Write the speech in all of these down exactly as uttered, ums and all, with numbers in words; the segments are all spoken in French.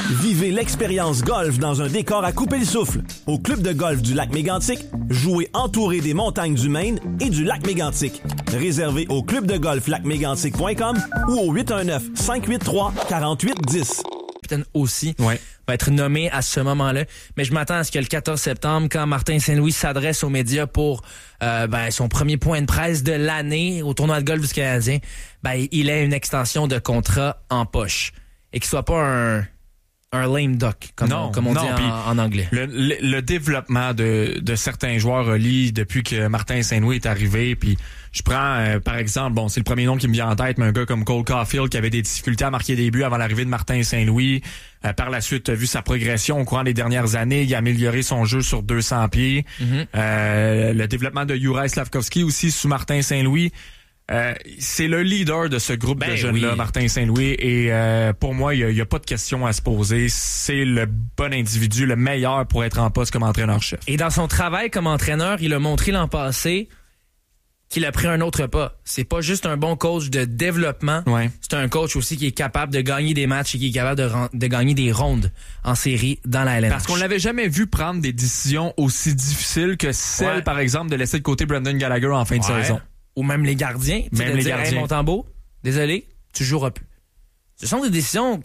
Vivez l'expérience golf dans un décor à couper le souffle. Au club de golf du lac Mégantic, jouez entouré des montagnes du Maine et du lac Mégantic. Réservé au club de golf lac mégantic point com ou au huit un neuf, cinq huit trois, quatre huit un zéro. Capitaine aussi ouais. va être nommé à ce moment-là. Mais je m'attends à ce que le quatorze septembre, quand Martin Saint-Louis s'adresse aux médias pour euh, ben, son premier point de presse de l'année au tournoi de golf du Canadien, ben, il ait une extension de contrat en poche. Et qu'il soit pas un... un lame duck, comme non, on, comme on non, dit en, en anglais. Le, le, le développement de, de certains joueurs relie depuis que Martin Saint-Louis est arrivé. Puis je prends, euh, par exemple, bon, c'est le premier nom qui me vient en tête, mais un gars comme Cole Caulfield qui avait des difficultés à marquer des buts avant l'arrivée de Martin Saint-Louis. Euh, par la suite, a vu sa progression au courant des dernières années. Il a amélioré son jeu sur deux cents pieds. Mm-hmm. Euh, le développement de Juraj Slafkovský aussi sous Martin Saint-Louis. Euh, c'est le leader de ce groupe ben de jeunes-là, oui. Martin Saint-Louis, et euh, pour moi, il n'y a, a pas de question à se poser. C'est le bon individu, le meilleur pour être en poste comme entraîneur-chef. Et dans son travail comme entraîneur, il a montré l'an passé qu'il a pris un autre pas. C'est pas juste un bon coach de développement, ouais. c'est un coach aussi qui est capable de gagner des matchs et qui est capable de, de gagner des rondes en série dans la L N H. Parce qu'on l'avait jamais vu prendre des décisions aussi difficiles que celle, ouais. par exemple, de laisser de côté Brendan Gallagher en fin de ouais. saison. Ou même les gardiens. Même de les dire, gardiens. Hey, Montembeault, désolé, tu joueras plus. Ce sont des décisions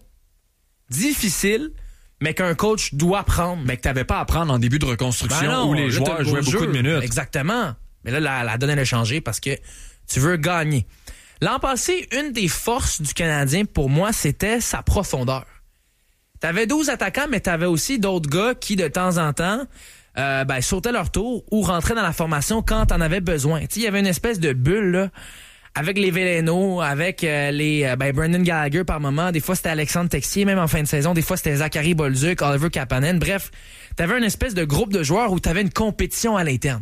difficiles, mais qu'un coach doit prendre. Mais que t'avais pas à prendre en début de reconstruction ben non, où les là, joueurs jouaient beaucoup de minutes. Exactement. Mais là, la, la donne, elle a changé parce que tu veux gagner. L'an passé, une des forces du Canadien, pour moi, c'était sa profondeur. T'avais douze attaquants, mais t'avais aussi d'autres gars qui, de temps en temps, Euh, ben, sautaient leur tour ou rentraient dans la formation quand t'en avais besoin. Il y avait une espèce de bulle là, avec les Veleno, avec euh, les euh, ben, Brendan Gallagher par moment. Des fois, c'était Alexandre Texier, même en fin de saison. Des fois, c'était Zachary Bolduc, Oliver Kapanen. Bref, t'avais une espèce de groupe de joueurs où t'avais une compétition à l'interne.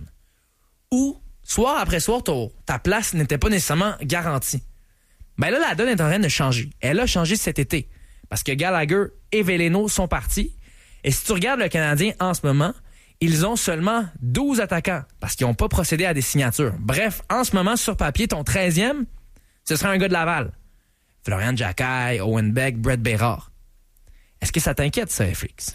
Où, soir après soir, ton, ta place n'était pas nécessairement garantie. Ben là, la donne est en train de changer. Elle a changé cet été. Parce que Gallagher et Veleno sont partis. Et si tu regardes le Canadien en ce moment, ils ont seulement douze attaquants parce qu'ils n'ont pas procédé à des signatures. Bref, en ce moment, sur papier, ton treizième, ce serait un gars de Laval. Florian Giaccai, Owen Beck, Brett Bérard. Est-ce que ça t'inquiète, ça, F X?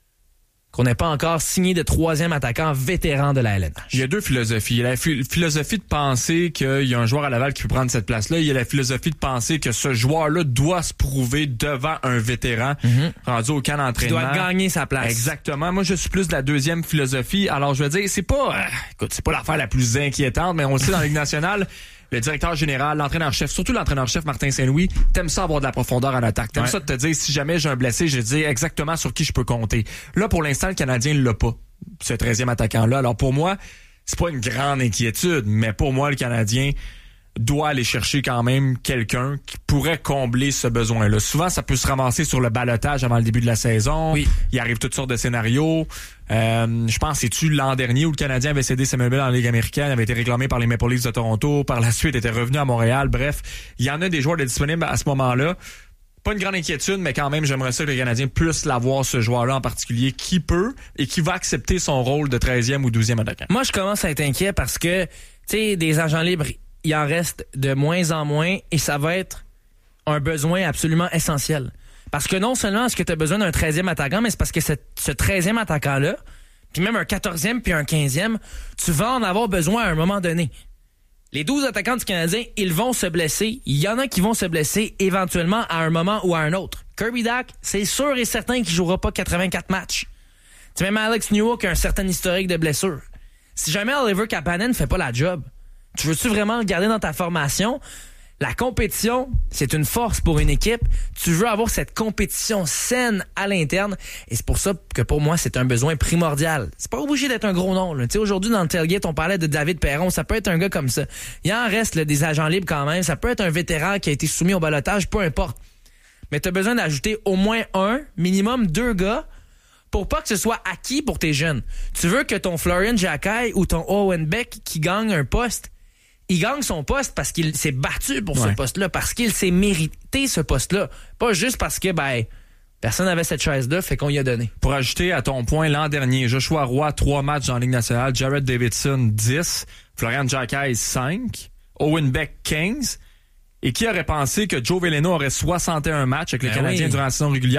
Qu'on n'ait pas encore signé de troisième attaquant vétéran de la L N H. Il y a deux philosophies. Il y a la ph- philosophie de penser qu'il y a un joueur à Laval qui peut prendre cette place-là. Il y a la philosophie de penser que ce joueur-là doit se prouver devant un vétéran mm-hmm. rendu au camp d'entraînement. Il doit gagner sa place. Exactement. Moi, je suis plus de la deuxième philosophie. Alors, je veux dire, c'est pas, euh, écoute, c'est pas l'affaire la plus inquiétante, mais on le sait dans la Ligue nationale. Le directeur général, l'entraîneur-chef, surtout l'entraîneur-chef Martin Saint-Louis, t'aimes ça avoir de la profondeur en attaque. T'aimes ouais. ça de te dire, si jamais j'ai un blessé, je dis exactement sur qui je peux compter. Là, pour l'instant, le Canadien l'a pas, ce treizième attaquant-là. Alors pour moi, c'est pas une grande inquiétude, mais pour moi, le Canadien doit aller chercher quand même quelqu'un qui pourrait combler ce besoin-là. Souvent, ça peut se ramasser sur le ballottage avant le début de la saison. Oui. Il arrive toutes sortes de scénarios. Euh, je pense, c'est-tu l'an dernier où le Canadien avait cédé Samuel Bell en Ligue américaine, avait été réclamé par les Maple Leafs de Toronto, par la suite était revenu à Montréal. Bref, il y en a des joueurs de disponibles à ce moment-là. Pas une grande inquiétude, mais quand même, j'aimerais ça que le Canadien puisse l'avoir, ce joueur-là en particulier, qui peut et qui va accepter son rôle de treizième ou douzième attaquant. Moi, je commence à être inquiet parce que, tu sais, des agents libres, il en reste de moins en moins et ça va être un besoin absolument essentiel. Parce que non seulement est-ce que tu as besoin d'un treizième attaquant, mais c'est parce que ce, ce treizième attaquant-là, puis même un quatorzième puis un quinzième, tu vas en avoir besoin à un moment donné. Les douze attaquants du Canadien, ils vont se blesser. Il y en a qui vont se blesser éventuellement à un moment ou à un autre. Kirby Dach, c'est sûr et certain qu'il jouera pas quatre-vingt-quatre matchs. Tu même Alex Newhook a un certain historique de blessures. Si jamais Oliver Kapanen ne fait pas la job, tu veux-tu vraiment le garder dans ta formation? La compétition, c'est une force pour une équipe. Tu veux avoir cette compétition saine à l'interne. Et c'est pour ça que pour moi, c'est un besoin primordial. C'est pas obligé d'être un gros nom. Tu sais, aujourd'hui, dans le tailgate, on parlait de David Perron. Ça peut être un gars comme ça. Il en reste là, des agents libres quand même. Ça peut être un vétéran qui a été soumis au ballottage, peu importe. Mais tu as besoin d'ajouter au moins un, minimum deux gars pour pas que ce soit acquis pour tes jeunes. Tu veux que ton Florian Giaccai ou ton Owen Beck qui gagne un poste, il gagne son poste parce qu'il s'est battu pour ouais. ce poste-là, parce qu'il s'est mérité ce poste-là. Pas juste parce que, ben, personne n'avait cette chaise-là, fait qu'on y a donné. Pour ajouter à ton point, l'an dernier, Joshua Roy, trois matchs dans la Ligue nationale, Jared Davidson, dix, Florian Giaccai, cinq, Owen Beck, quinze. Et qui aurait pensé que Joe Veleno aurait soixante et un matchs avec le ben Canadien oui. durant la saison régulière?